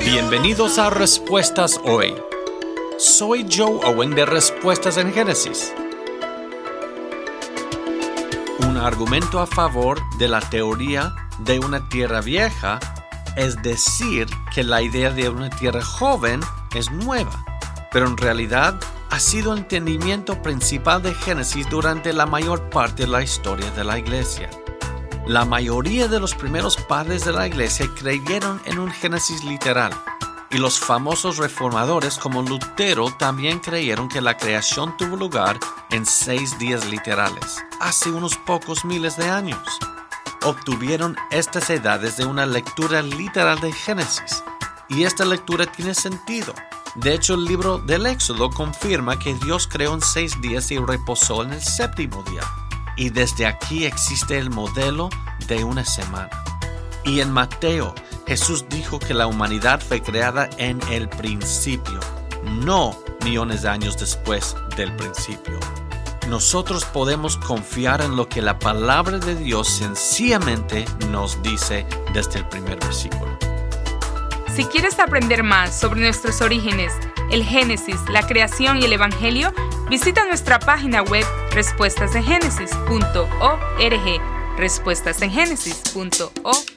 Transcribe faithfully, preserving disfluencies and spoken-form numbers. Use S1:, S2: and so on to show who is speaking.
S1: Bienvenidos a Respuestas Hoy. Soy Joe Owen de Respuestas en Génesis. Un argumento a favor de la teoría de una tierra vieja es decir que la idea de una tierra joven es nueva, pero en realidad ha sido el entendimiento principal de Génesis durante la mayor parte de la historia de la Iglesia. La mayoría de los primeros padres de la Iglesia creyeron en un Génesis literal, y los famosos reformadores como Lutero también creyeron que la creación tuvo lugar en seis días literales, hace unos pocos miles de años. Obtuvieron estas edades de una lectura literal de Génesis, y esta lectura tiene sentido. De hecho, el libro del Éxodo confirma que Dios creó en seis días y reposó en el séptimo día. Y desde aquí existe el modelo de una semana. Y en Mateo, Jesús dijo que la humanidad fue creada en el principio, no millones de años después del principio. Nosotros podemos confiar en lo que la palabra de Dios sencillamente nos dice desde el primer versículo.
S2: Si quieres aprender más sobre nuestros orígenes, el Génesis, la creación y el Evangelio, visita nuestra página web respuestas en génesis punto org, respuestas en génesis punto org.